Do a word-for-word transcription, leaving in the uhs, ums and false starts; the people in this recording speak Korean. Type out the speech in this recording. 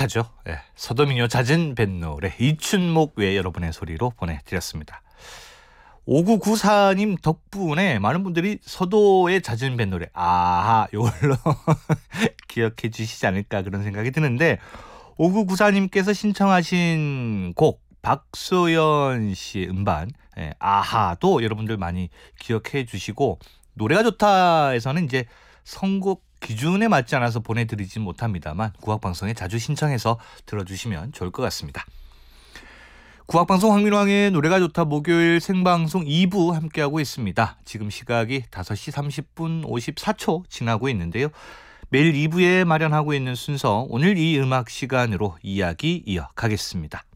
비슷하죠. 예, 서도민요 잦은 뱃노래 이춘목 외 여러분의 소리로 보내드렸습니다. 오구구사 님 덕분에 많은 분들이 서도의 잦은 뱃노래 아하 이걸로 기억해 주시지 않을까 그런 생각이 드는데, 오구구사 님께서 신청하신 곡 박소연 씨 음반 예, 아하도 여러분들 많이 기억해 주시고, 노래가 좋다에서는 이제 선곡 기준에 맞지 않아서 보내드리진 못합니다만 국악방송에 자주 신청해서 들어주시면 좋을 것 같습니다. 국악방송 황민왕의 노래가 좋다 목요일 생방송 이 부 함께하고 있습니다. 지금 시각이 다섯 시 삼십 분 오십사 초 지나고 있는데요. 매일 이 부에 마련하고 있는 순서, 오늘 이 음악 시간으로 이야기 이어가겠습니다.